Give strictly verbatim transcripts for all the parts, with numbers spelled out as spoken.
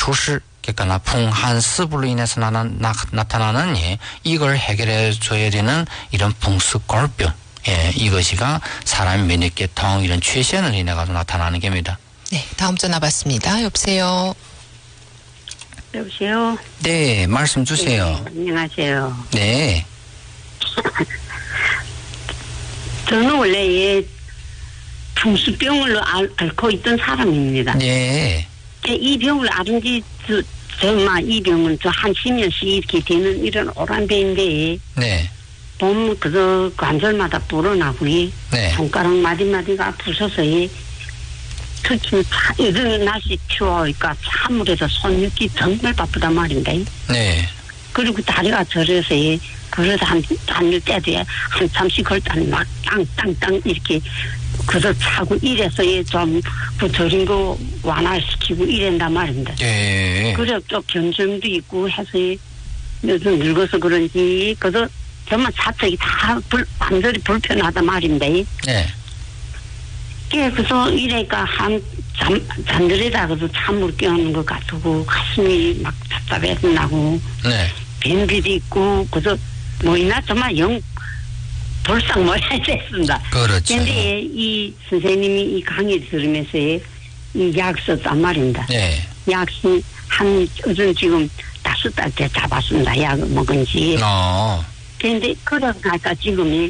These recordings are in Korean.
추시 그러니까 풍한 습으로 인해서 나, 나, 나타나는 예, 이걸 해결해 줘야 되는 이런 풍습골병 예, 이것이가 사람 면역계통 이런缺陷을 인해 가지고 나타나는 겁니다. 네, 다음 전화 받습니다. 여보세요. 여보세요. 네, 말씀 주세요. 네, 안녕하세요. 네. 저는 원래 예, 풍수병을 알, 앓고 있던 사람입니다. 네. 이 병을 앓은 지 저, 정말 이 병은 저 한 십 년씩 이렇게 되는 이런 오란배인데 네. 보면 그저 관절마다 불어나고 네. 손가락 마디마디가 부서서 특히 요즘 날씨 추우니까 찬물에서 손 넣기 정말 바쁘단 말인데. 네. 그리고 다리가 저려서 그래서 한 한일 때도 한참씩 걸 때는 막 땅땅땅 이렇게 그래서 차고 이래서 좀그 저린 거 완화시키고 이랬단 말입니다. 네. 그래 또 견점도 있고 해서 요즘 늙어서 그런지 그래서 정말 자책이 다 불, 완전히 불편하단 말인데. 네. 예, 그래서 이래가 한 잠, 잠들이다 그래서 찬물 끼얹는 것 같고 가슴이 막 답답해서 나고. 네. 변비도 있고 그래서 뭐이나 정말 영 돌상머리가 됐습니다. 그렇죠. 그런데 이 선생님이 이 강의 들으면서 이 약 썼단 말입니다. 네. 약이 한 요즘 지금 다섯 달째 잡았습니다. 약 먹은 지. 어. 그런데 그러니까 지금이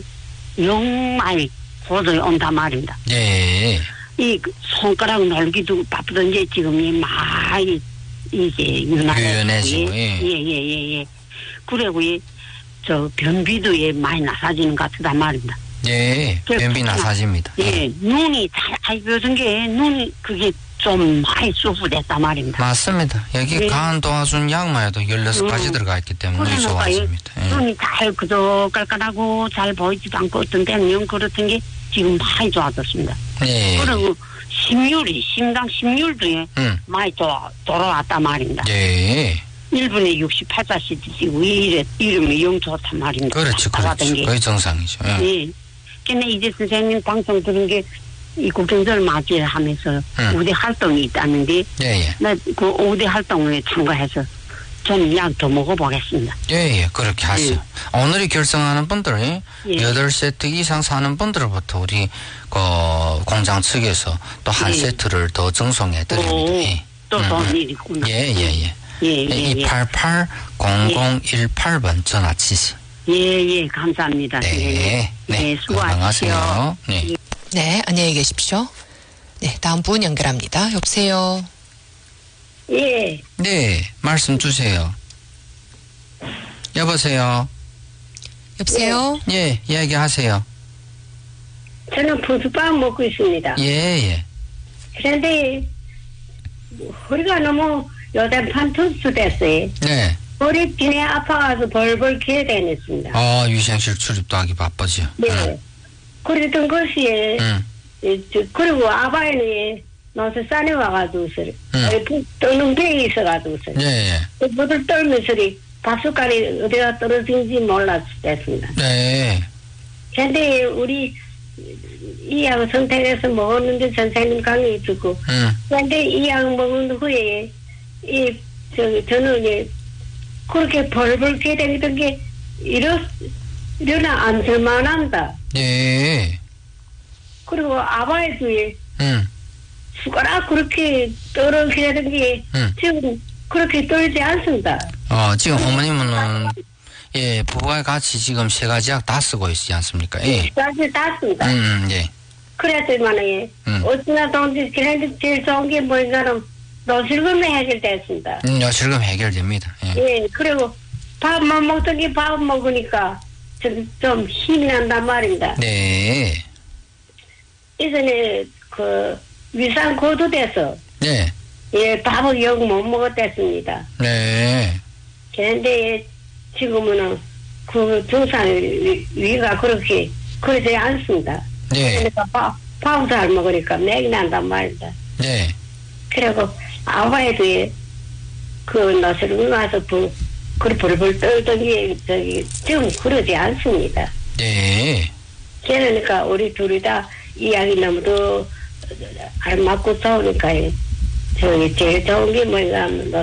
정말 고도에 온단 말입니다. 네. 이 손가락 놀기도 바쁘던데 지금이 많이 이제 유연해지고 예예예예 예, 예. 그리고 저 변비도 예 많이 나사지는 것 같단 말입니다. 예, 변비 나사집니다. 예, 눈이 잘 요즘 게 눈이 그게 좀 많이 수술됐단 말입니다. 맞습니다. 여기 예. 간 도와준 약만 해도 열여섯 가지 음. 들어가 있기 때문에 그러니까 좋아집니다. 예. 눈이 잘 그저 깔깔하고 잘 보이지도 않고 어떤 때는 영 그렇던 게 지금 많이 좋아졌습니다. 예. 그리고 심율이 심장 심율도 예, 음. 많이 돌아, 돌아왔단 말입니다. 예. 일 분에 육십팔 자씩 뛰고 이래 이름이 영 좋단 말입니다. 그렇지, 그렇지. 거의 정상이죠. 예. 예. 근데 이제 선생님 방송 들은 게 이 국정절 맞이를 하면서 음. 우대 활동이 있다는데 예, 예. 나 그 우대 활동에 참가해서 좀 약 더 먹어보겠습니다. 예, 예. 그렇게 하세요. 예. 오늘이 결정하는 분들이 예. 여덟 세트 이상 사는 분들부터 우리 그 공장 측에서 또 한 예. 세트를 더 정송해 드립니다. 예. 또 음, 돈 음. 일이 있구나. 예, 예, 예. 예, 예, 예. 이팔팔 공공일팔 번 전화 주세요. 예, 예, 감사합니다. 네, 네, 네, 수고하십시오. 건강하세요. 네. 예. 네, 안녕히 계십시오. 네, 다음 분 연결합니다. 여보세요. 예, 네, 말씀 주세요. 여보세요. 여보세요. 예, 이야기하세요. 저는 분수빵 먹고 있습니다. 예, 예. 그런데 허리가 너무 요단판 투수됐어요. 네. 허리 뒤에 아파가지고 벌벌 기어다녔습니다. 아, 유생실 출입도 하기 바쁘죠. 네. 응. 그랬던 것이, 응. 예, 저, 그리고 아바이는 노서 산에 와가지고, 응. 떠는 배에 있어가지고, 예, 예. 모두 떨면서 밥숟갈이 어디가 떨어진지 몰랐습니다. 네. 근데 우리 이 약 선택해서 먹었는데 선생님 강의 듣고, 응. 근데 이 약 먹은 후에, 이, 저, 저는 예, 그렇게 벌벌 기다리던 게, 이러, 일어나 안설만한다. 예. 그리고 아바에도 예, 응. 숟가락 그렇게 떨어지는 게, 응. 지금 그렇게 떨지 않습니다. 어, 지금 어머님은, 예, 부부와 같이 지금 세 가지 약 다 쓰고 있지 않습니까? 예. 사실 다 씁니다. 음, 예. 그랬더니만, 예, 음. 어찌나 돈지, 그런데 제일 좋은 게 뭐냐면, 노실금이 해결됐습니다. 음, 요실금 해결됩니다. 예. 예, 그리고 밥만 먹던 게 밥 먹으니까 좀, 좀 힘이 난단 말입니다. 네. 이전에 그 위산 고도돼서 네. 예, 밥을 영 못 먹었댔습니다. 네. 그런데 지금은 그 증상 위가 그렇게 그러지 않습니다. 네. 그러니까 밥, 밥을 잘 먹으니까 맥이 난단 말입니다. 네. 그리고 아바에도 그 노스를 와서 그, 그 벌벌 떨던 게 저기 지금 그러지 않습니다. 네. 그러니까 우리 둘이 다 이야기 너무도 알맞고 좋으니까 저기 제일 좋은 게 뭐냐면